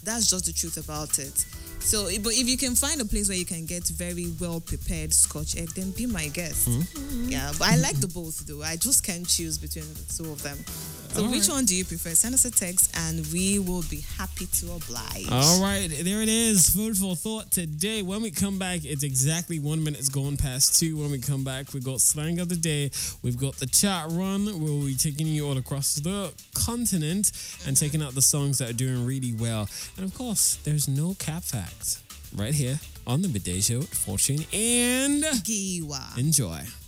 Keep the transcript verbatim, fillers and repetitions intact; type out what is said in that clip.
That's just the truth about it. So, but if you can find a place where you can get very well prepared Scotch egg, then be my guest. Mm-hmm. Yeah, but I like the both though. I just can't choose between the two of them. So, All which right. one do you prefer? Send us a text, and we will be happy to oblige. All right, there it is. Food for thought today. When we come back, it's exactly one minute gone past two. When we come back, we've got slang of the day. We've got the chat run. We'll be taking you all across the continent and taking out the songs that are doing really well. And of course, there's no cap fact. Right here on the Midday Show, Fortune and Giwa. Enjoy.